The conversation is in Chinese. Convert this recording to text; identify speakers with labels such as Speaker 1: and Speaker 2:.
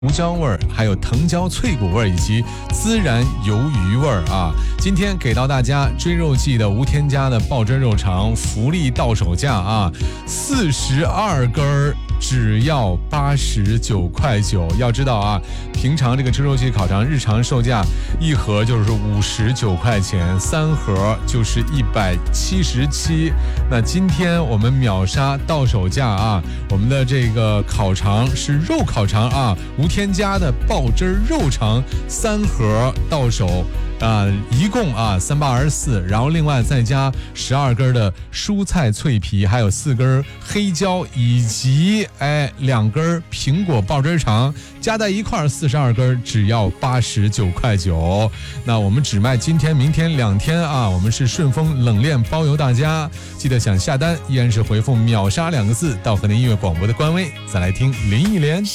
Speaker 1: 胡椒味儿，还有藤椒脆骨味儿，以及孜然鱿鱼味儿啊！今天给到大家追肉季的无添加的爆汁肉肠福利到手价啊，42根儿只要89.9块。要知道啊，平常这个追肉季烤肠日常售价一盒就是59块钱，3盒就是177。那今天我们秒杀到手价啊，我们的这个烤肠是肉烤肠啊，无添加的爆汁肉肠3盒到手一共324，然后另外再加12根的蔬菜脆皮，还有4根黑椒，以及2根苹果爆汁肠，加在一块42根只要89.9块。那我们只卖今天明天2天啊，我们是顺丰冷链包邮大家，记得想下单依然是回复秒杀2个字到河南音乐广播的官微，再来听林忆莲。